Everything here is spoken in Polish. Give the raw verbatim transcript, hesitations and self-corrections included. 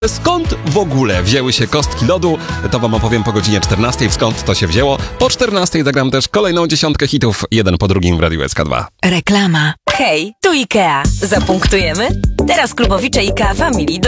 Skąd w ogóle wzięły się kostki lodu? To wam opowiem po godzinie czternastej, skąd to się wzięło. Po czternastej zagram też kolejną dziesiątkę hitów, jeden po drugim w Radiu S K dwa. Reklama. Hej, tu IKEA. Zapunktujemy? Teraz klubowicze IKEA Family